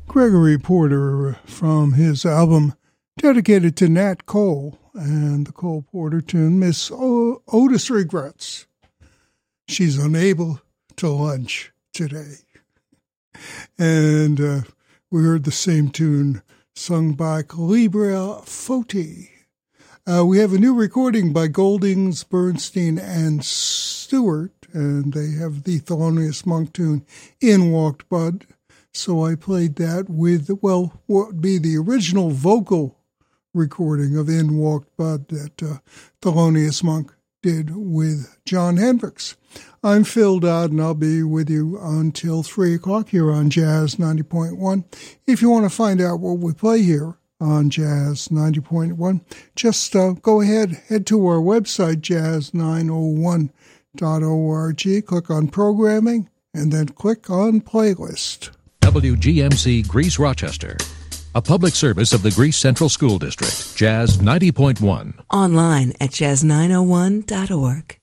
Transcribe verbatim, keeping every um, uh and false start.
Gregory Porter from his album dedicated to Nat Cole and the Cole Porter tune, Miss o- Otis Regrets. She's unable to lunch today. And uh, we heard the same tune sung by Calibra Foti. Uh, we have a new recording by Goldings, Bernstein, and Stewart, and they have the Thelonious Monk tune, In Walked Bud. So I played that with, well, what would be the original vocal recording of In Walked Bud that uh, Thelonious Monk did with Jon Hendricks. I'm Phil Dodd, and I'll be with you until three o'clock here on Jazz ninety point one. If you want to find out what we play here on Jazz ninety point one, just uh, go ahead, head to our website, jazz nine oh one dot org, click on Programming, and then click on Playlist. W G M C Greece Rochester, a public service of the Greece Central School District, Jazz ninety point one. Online at jazz nine oh one dot org.